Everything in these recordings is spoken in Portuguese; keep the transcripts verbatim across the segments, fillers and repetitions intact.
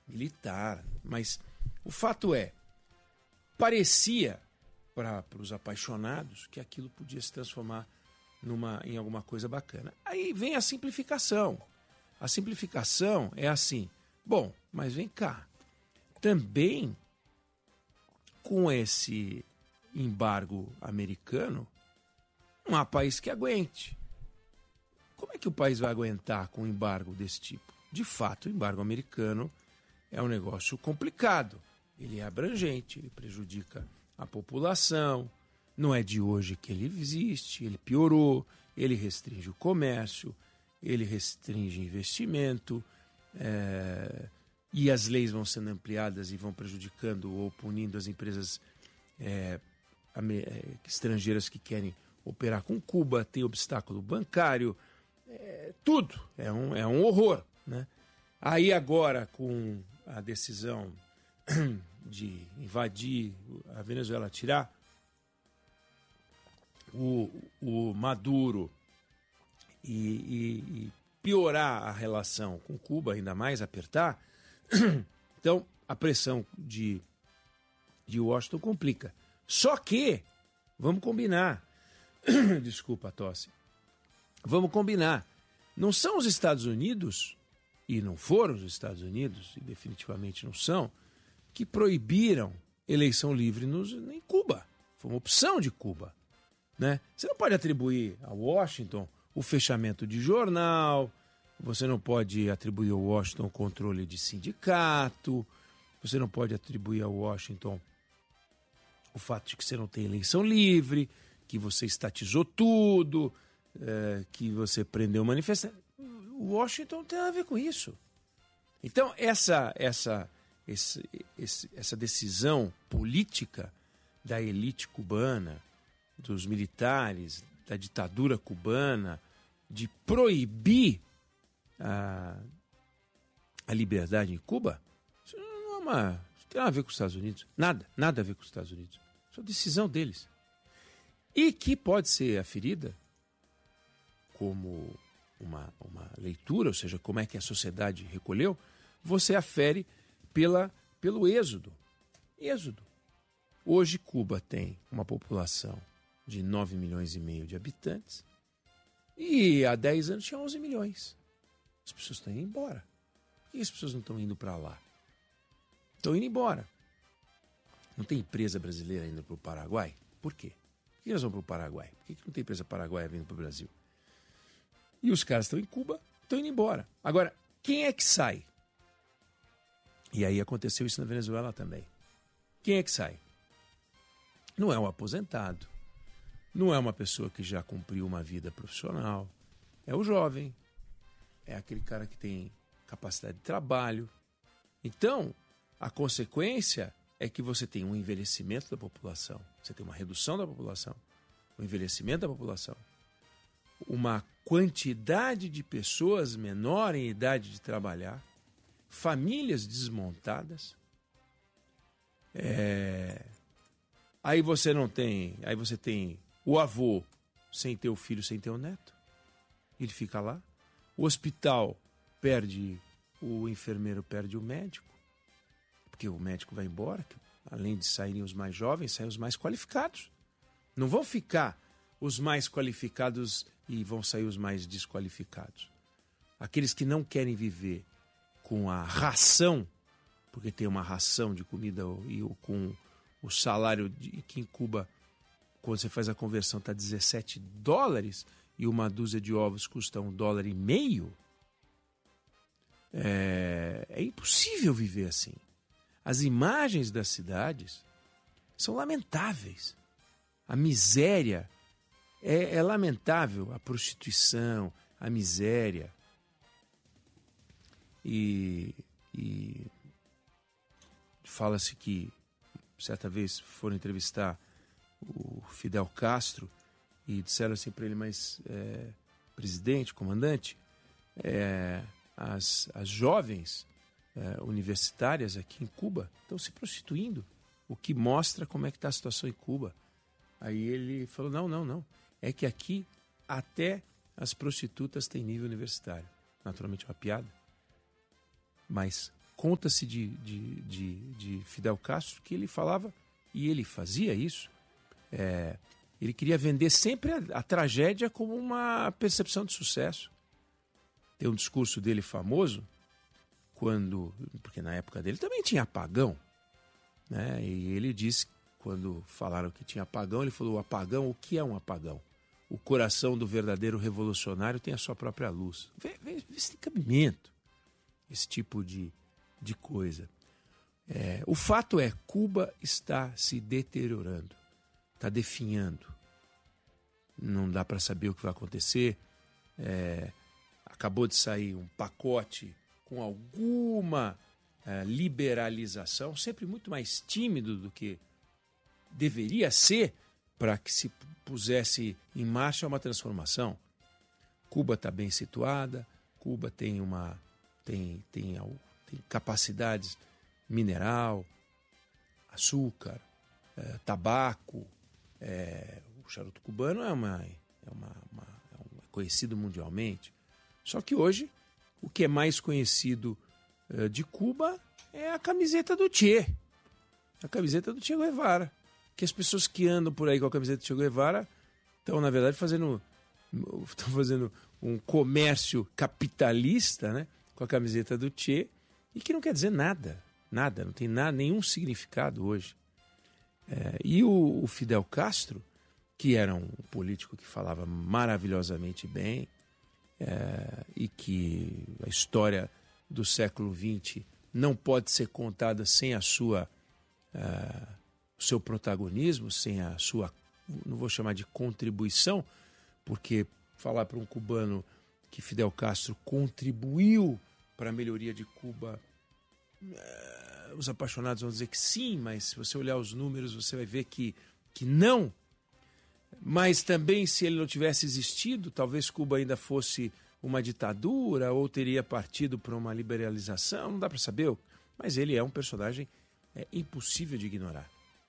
militar. Mas o fato é, parecia para os apaixonados que aquilo podia se transformar numa, em alguma coisa bacana. Aí vem a simplificação. A simplificação é assim, bom, mas vem cá, também com esse embargo americano, não há país que aguente. Como é que o país vai aguentar com um embargo desse tipo? De fato, o embargo americano é um negócio complicado. Ele é abrangente, ele prejudica a população. Não é de hoje que ele existe, ele piorou, ele restringe o comércio, ele restringe investimento, é, e as leis vão sendo ampliadas e vão prejudicando ou punindo as empresas é, estrangeiras que querem operar com Cuba, tem obstáculo bancário, é, tudo, é um, é um horror, né? Aí agora, com a decisão de invadir a Venezuela, tirar o, o Maduro e, e, e piorar a relação com Cuba, ainda mais apertar, então a pressão de, de Washington complica. Só que, vamos combinar, desculpa a tosse, vamos combinar, não são os Estados Unidos, e não foram os Estados Unidos, e definitivamente não são, que proibiram eleição livre nos, em Cuba. Foi uma opção de Cuba, né? Você não pode atribuir a Washington o fechamento de jornal, você não pode atribuir a Washington o controle de sindicato, você não pode atribuir a Washington o fato de que você não tem eleição livre, que você estatizou tudo, é, que você prendeu manifestantes. O Washington não tem nada a ver com isso. Então, essa, essa, esse, esse, essa decisão política da elite cubana, dos militares, da ditadura cubana, de proibir a, a liberdade em Cuba, isso não, é uma, não tem nada a ver com os Estados Unidos. Nada, nada a ver com os Estados Unidos. Isso é decisão deles. E que pode ser aferida como uma, uma leitura, ou seja, como é que a sociedade recolheu, você afere pela, pelo êxodo. Êxodo. Hoje Cuba tem uma população de nove milhões e meio de habitantes e há dez anos tinha onze milhões. As pessoas estão indo embora. Por que as pessoas não estão indo para lá? Estão indo embora. Não tem empresa brasileira indo para o Paraguai? Por quê? Por que elas vão para o Paraguai? Por que não tem empresa paraguaia vindo para o Brasil? E os caras estão em Cuba, estão indo embora. Agora, quem é que sai? E aí aconteceu isso na Venezuela também. Quem é que sai? Não é um aposentado, não é uma pessoa que já cumpriu uma vida profissional, é o jovem, é aquele cara que tem capacidade de trabalho. Então, a consequência é que você tem um envelhecimento da população, você tem uma redução da população, um envelhecimento da população, uma quantidade de pessoas menor em idade de trabalhar, famílias desmontadas. É... Aí você não tem, aí você tem o avô sem ter o filho, sem ter o neto. Ele fica lá. O hospital perde, o enfermeiro perde o médico, porque o médico vai embora. Além de saírem os mais jovens, saem os mais qualificados. Não vão ficar os mais qualificados e vão sair os mais desqualificados. Aqueles que não querem viver com a ração, porque tem uma ração de comida e com o salário de, que em Cuba, quando você faz a conversão, está dezessete dólares e uma dúzia de ovos custa um dólar e meio. É, é impossível viver assim. As imagens das cidades são lamentáveis. A miséria é, é lamentável, a prostituição, a miséria. E, e fala-se que certa vez foram entrevistar o Fidel Castro e disseram assim para ele, mas é, presidente, comandante, é, as, as jovens é, universitárias aqui em Cuba estão se prostituindo, o que mostra como é que está a situação em Cuba. Aí ele falou, não, não, não, é que aqui até as prostitutas têm nível universitário. Naturalmente é uma piada, mas conta-se de, de, de, de Fidel Castro que ele falava, e ele fazia isso, é, ele queria vender sempre a, a tragédia como uma percepção de sucesso. Tem um discurso dele famoso, quando, porque na época dele também tinha apagão, né? E ele disse, quando falaram que tinha apagão, ele falou: o apagão, o que é um apagão? O coração do verdadeiro revolucionário tem a sua própria luz. Vê, vê, vê se tem cabimento esse tipo de, de coisa. É, o fato é, Cuba está se deteriorando, está definhando. Não dá para saber o que vai acontecer. É, acabou de sair um pacote com alguma é, liberalização, sempre muito mais tímido do que deveria ser, para que se pusesse em marcha uma transformação. Cuba está bem situada, Cuba tem uma tem, tem, tem capacidades mineral, açúcar, é, tabaco, é, o charuto cubano é, uma, é, uma, uma, é um, conhecido mundialmente. Só que hoje o que é mais conhecido é, de Cuba é a camiseta do Che, a camiseta do Che Guevara. Que as pessoas que andam por aí com a camiseta de Che Guevara estão, na verdade, fazendo, estão fazendo um comércio capitalista, né, com a camiseta do Che, e que não quer dizer nada, nada, não tem nada, nenhum significado hoje. É, e o, o Fidel Castro, que era um político que falava maravilhosamente bem, é, e que a história do século vinte não pode ser contada sem a sua... É, o seu protagonismo, sem a sua, não vou chamar de contribuição, porque falar para um cubano que Fidel Castro contribuiu para a melhoria de Cuba, eh, os apaixonados vão dizer que sim, mas se você olhar os números, você vai ver que, que não. Mas também, se ele não tivesse existido, talvez Cuba ainda fosse uma ditadura ou teria partido para uma liberalização, não dá para saber, mas ele é um personagem é, impossível de ignorar.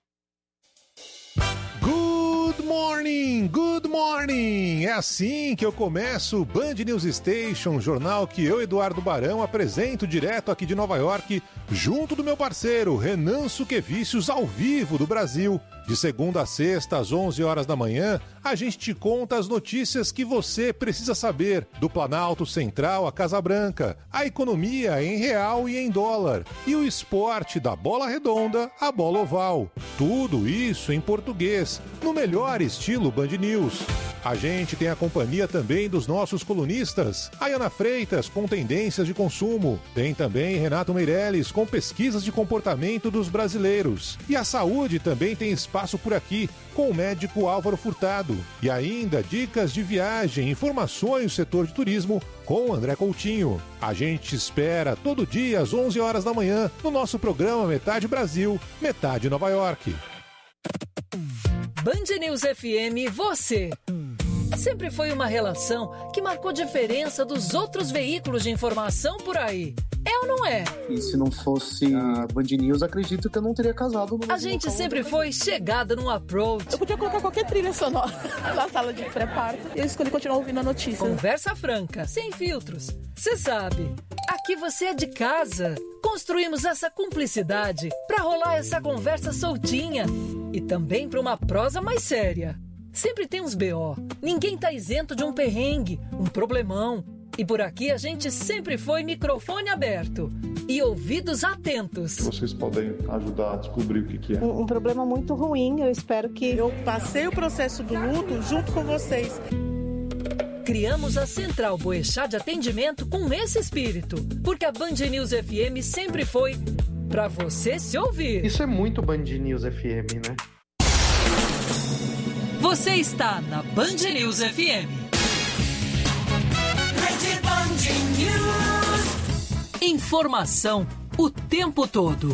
Good morning, good morning! É assim que eu começo o Band News Station, jornal que eu, Eduardo Barão, apresento direto aqui de Nova York, junto do meu parceiro Renan Suquevicius, ao vivo do Brasil. De segunda a sexta, às onze horas da manhã, a gente te conta as notícias que você precisa saber do Planalto Central à Casa Branca, a economia em real e em dólar, e o esporte da bola redonda à bola oval. Tudo isso em português, no melhor estilo Band News. A gente tem a companhia também dos nossos colunistas, Ayana Freitas com tendências de consumo, tem também Renato Meirelles com pesquisas de comportamento dos brasileiros. E a saúde também tem espaço por aqui, com o médico Álvaro Furtado. E ainda dicas de viagem, informações do setor de turismo com o André Coutinho. A gente espera todo dia às onze horas da manhã no nosso programa Metade Brasil, Metade Nova York. Band News F M, você. Sempre foi uma relação que marcou diferença dos outros veículos de informação por aí. É ou não é? E se não fosse a Band News, acredito que eu não teria casado. No a gente sempre foi chegada num approach. Eu podia colocar qualquer trilha sonora na sala de pré-parto. Eu escolhi continuar ouvindo a notícia. Conversa franca, sem filtros. Você sabe, aqui você é de casa. Construímos essa cumplicidade pra rolar essa conversa soltinha. E também pra uma prosa mais séria. Sempre tem uns B O. Ninguém tá isento de um perrengue, um problemão. E por aqui a gente sempre foi microfone aberto e ouvidos atentos. Vocês podem ajudar a descobrir o que, que é. Um, um problema muito ruim, eu espero que... Eu passei o processo do luto junto com vocês. Criamos a Central Boechat de atendimento com esse espírito, porque a Band News F M sempre foi pra você se ouvir. Isso é muito Band News F M, né? Você está na Band News F M. Rede Band News. Informação o tempo todo.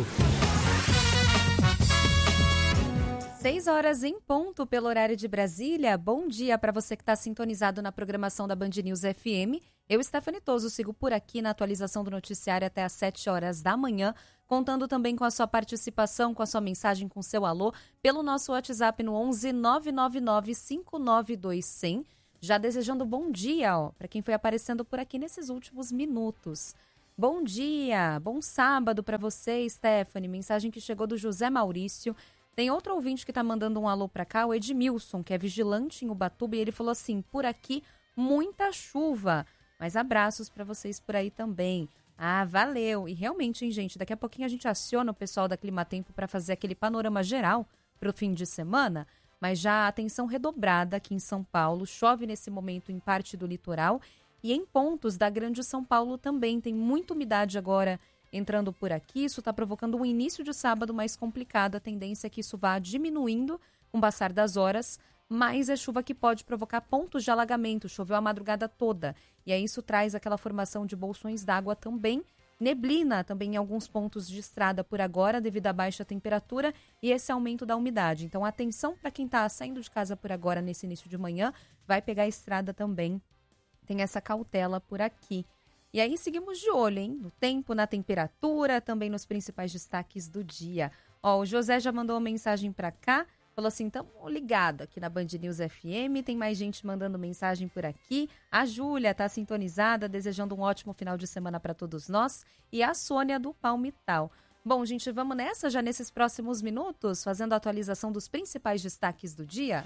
Seis horas em ponto pelo horário de Brasília. Bom dia para você que está sintonizado na programação da Band News F M. Eu, Stephanie Toso, sigo por aqui na atualização do noticiário até às sete horas da manhã, contando também com a sua participação, com a sua mensagem, com seu alô, pelo nosso WhatsApp no onze nove nove nove cinco nove dois zero zero. Já desejando bom dia para quem foi aparecendo por aqui nesses últimos minutos. Bom dia, bom sábado para você, Stephanie. Mensagem que chegou do José Maurício. Tem outro ouvinte que está mandando um alô para cá, o Edmilson, que é vigilante em Ubatuba, e ele falou assim, por aqui, muita chuva. Mas abraços para vocês por aí também. Ah, valeu. E realmente, hein, gente, daqui a pouquinho a gente aciona o pessoal da Climatempo para fazer aquele panorama geral para o fim de semana, mas já a atenção redobrada aqui em São Paulo. Chove nesse momento em parte do litoral e em pontos da Grande São Paulo também. Tem muita umidade agora entrando por aqui. Isso está provocando um início de sábado mais complicado. A tendência é que isso vá diminuindo com o passar das horas, mas é chuva que pode provocar pontos de alagamento. Choveu a madrugada toda e aí isso traz aquela formação de bolsões d'água também. Neblina também em alguns pontos de estrada por agora devido à baixa temperatura e esse aumento da umidade. Então atenção para quem está saindo de casa por agora nesse início de manhã, vai pegar a estrada também. Tem essa cautela por aqui. E aí seguimos de olho, hein? No tempo, na temperatura, também nos principais destaques do dia. Ó, o José já mandou uma mensagem para cá. Falou assim, estamos ligados aqui na Band News F M, tem mais gente mandando mensagem por aqui. A Júlia está sintonizada, desejando um ótimo final de semana para todos nós. E a Sônia do Palmital. Bom, gente, vamos nessa já nesses próximos minutos, fazendo a atualização dos principais destaques do dia?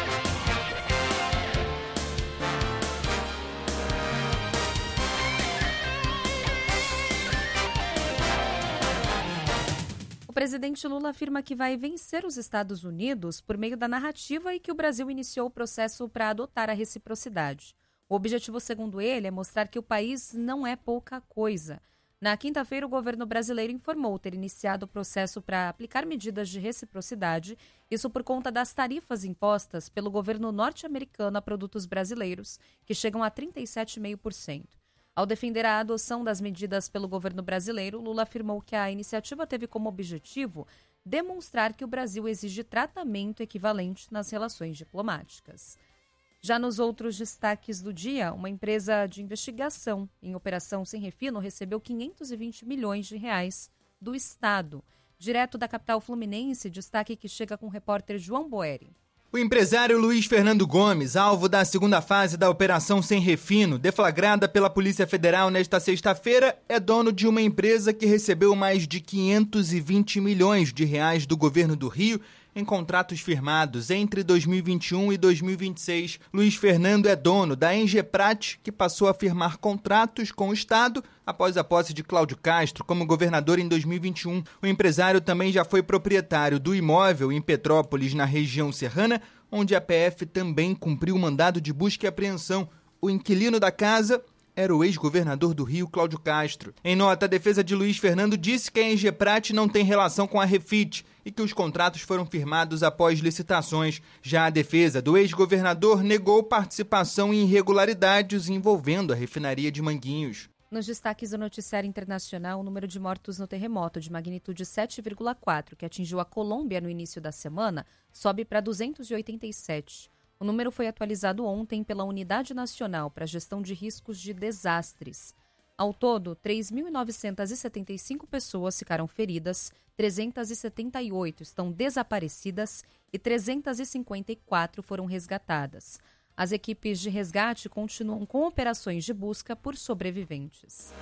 O presidente Lula afirma que vai vencer os Estados Unidos por meio da narrativa e que o Brasil iniciou o processo para adotar a reciprocidade. O objetivo, segundo ele, é mostrar que o país não é pouca coisa. Na quinta-feira, o governo brasileiro informou ter iniciado o processo para aplicar medidas de reciprocidade, isso por conta das tarifas impostas pelo governo norte-americano a produtos brasileiros, que chegam a trinta e sete vírgula cinco por cento. Ao defender a adoção das medidas pelo governo brasileiro, Lula afirmou que a iniciativa teve como objetivo demonstrar que o Brasil exige tratamento equivalente nas relações diplomáticas. Já nos outros destaques do dia, uma empresa de investigação em operação sem refino recebeu quinhentos e vinte milhões de reais do Estado. Direto da capital fluminense, destaque que chega com o repórter João Boeri. O empresário Luiz Fernando Gomes, alvo da segunda fase da Operação Sem Refino, deflagrada pela Polícia Federal nesta sexta-feira, é dono de uma empresa que recebeu mais de quinhentos e vinte milhões de reais do governo do Rio em contratos firmados entre dois mil e vinte e um e dois mil e vinte e seis. Luiz Fernando é dono da Engeprat, que passou a firmar contratos com o Estado após a posse de Cláudio Castro como governador em dois mil e vinte e um. O empresário também já foi proprietário do imóvel em Petrópolis, na região serrana, onde a P F também cumpriu o mandado de busca e apreensão. O inquilino da casa era o ex-governador do Rio, Cláudio Castro. Em nota, a defesa de Luiz Fernando disse que a Engeprat não tem relação com a Refit e que os contratos foram firmados após licitações. Já a defesa do ex-governador negou participação em irregularidades envolvendo a refinaria de Manguinhos. Nos destaques do noticiário internacional, o número de mortos no terremoto de magnitude sete vírgula quatro, que atingiu a Colômbia no início da semana, sobe para duzentos e oitenta e sete. O número foi atualizado ontem pela Unidade Nacional para a Gestão de Riscos de Desastres. Ao todo, três mil novecentas e setenta e cinco pessoas ficaram feridas, trezentas e setenta e oito estão desaparecidas e trezentas e cinquenta e quatro foram resgatadas. As equipes de resgate continuam com operações de busca por sobreviventes.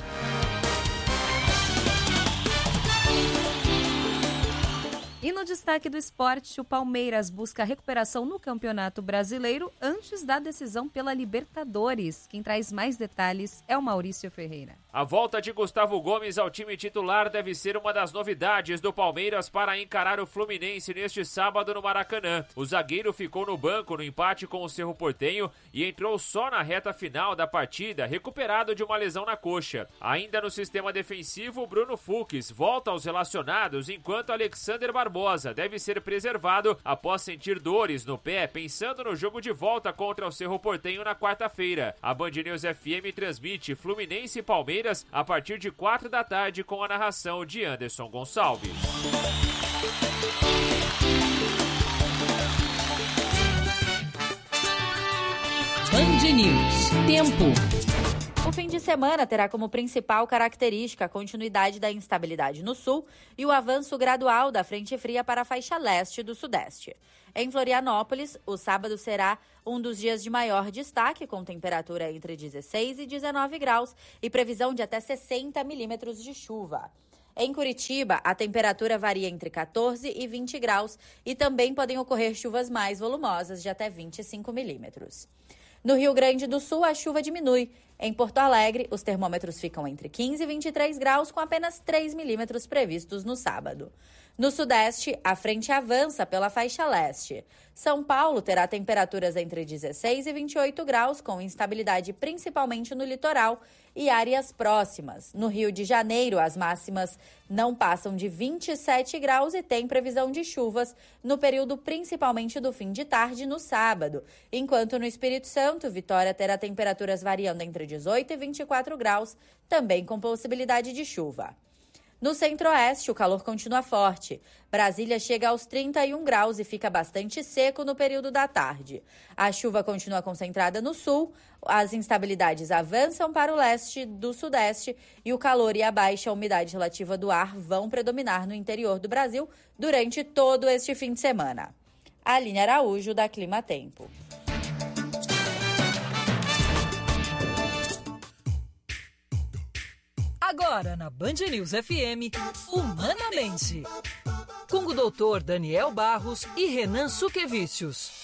E no destaque do esporte, o Palmeiras busca recuperação no Campeonato Brasileiro antes da decisão pela Libertadores. Quem traz mais detalhes é o Maurício Ferreira. A volta de Gustavo Gomes ao time titular deve ser uma das novidades do Palmeiras para encarar o Fluminense neste sábado no Maracanã. O zagueiro ficou no banco no empate com o Cerro Porteño e entrou só na reta final da partida, recuperado de uma lesão na coxa. Ainda no sistema defensivo, Bruno Fux volta aos relacionados, enquanto Alexander Barbosa deve ser preservado após sentir dores no pé, pensando no jogo de volta contra o Cerro Porteño na quarta-feira. A Band News F M transmite Fluminense e Palmeiras a partir de quatro da tarde com a narração de Anderson Gonçalves. Band News. Tempo. O fim de semana terá como principal característica a continuidade da instabilidade no sul e o avanço gradual da frente fria para a faixa leste do sudeste. Em Florianópolis, o sábado será um dos dias de maior destaque, com temperatura entre dezesseis e dezenove graus e previsão de até sessenta milímetros de chuva. Em Curitiba, a temperatura varia entre quatorze e vinte graus e também podem ocorrer chuvas mais volumosas de até vinte e cinco milímetros. No Rio Grande do Sul, a chuva diminui. Em Porto Alegre, os termômetros ficam entre quinze e vinte e três graus, com apenas três milímetros previstos no sábado. No Sudeste, a frente avança pela faixa leste. São Paulo terá temperaturas entre dezesseis e vinte e oito graus, com instabilidade principalmente no litoral e áreas próximas. No Rio de Janeiro, as máximas não passam de vinte e sete graus e tem previsão de chuvas no período principalmente do fim de tarde no sábado. Enquanto no Espírito Santo, Vitória terá temperaturas variando entre dezoito e vinte e quatro graus, também com possibilidade de chuva. No Centro-Oeste, o calor continua forte. Brasília chega aos trinta e um graus e fica bastante seco no período da tarde. A chuva continua concentrada no sul, as instabilidades avançam para o leste do sudeste e o calor e a baixa umidade relativa do ar vão predominar no interior do Brasil durante todo este fim de semana. Aline Araújo, da Clima Tempo. Agora na Band News F M, Humanamente, com o doutor Daniel Barros e Renan Suquevicius.